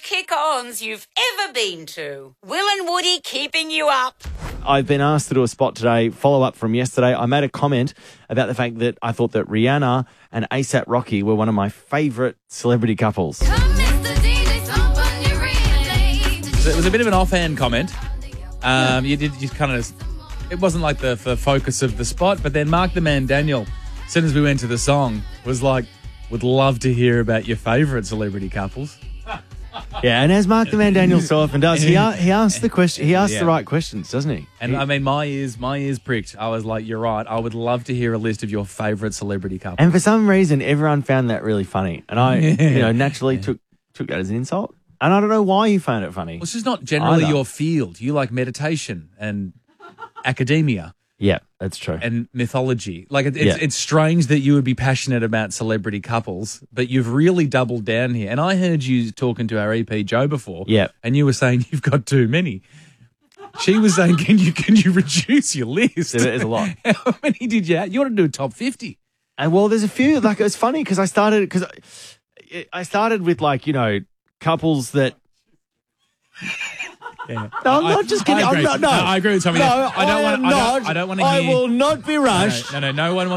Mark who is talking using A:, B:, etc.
A: kick-ons you've ever been to. Will and Woody keeping you up.
B: I've been asked to do a spot today, follow up from yesterday. I made a comment about the fact that I thought that Rihanna and A$AP Rocky were one of my favourite celebrity couples.
C: So it was a bit of an offhand comment. You did just kind of, it wasn't like the focus of the spot, but then Mark the Man Daniel, as soon as we went to the song, was like, would love to hear about your favourite celebrity couples.
B: Yeah, and as Mark the Man Daniel so often does, he asks the question. He asks the right questions, doesn't he?
C: And I mean, my ears pricked. I was like, you're right. I would love to hear a list of your favourite celebrity couples.
B: And for some reason, everyone found that really funny, and I, naturally took that as an insult. And I don't know why you found it funny.
C: Well, it's just not generally
B: either.
C: your field. You like meditation and academia.
B: Yeah, that's true.
C: And mythology. Like, it's strange that you would be passionate about celebrity couples, but you've really doubled down here. And I heard you talking to our EP, Joe, before.
B: Yeah.
C: And you were saying you've got too many. She was saying, can you reduce your list?
B: There's a lot.
C: How many did you have? You want to do a top 50.
B: And well, there's a few. Like, it's funny because I started with couples that.
C: Yeah.
B: No, I'm not just kidding.
C: I agree.
B: I'm not. No,
C: I agree with Tommy.
B: No,
C: I don't want to.
B: I will not be rushed.
C: No one wants